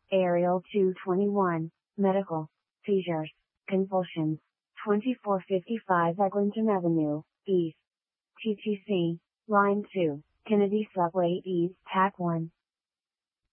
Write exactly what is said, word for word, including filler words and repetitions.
Ariel two twenty-one, medical, seizures, convulsions, twenty-four fifty-five Eglinton Avenue, East. T T C, Line two, Kennedy Subway East, Tack one.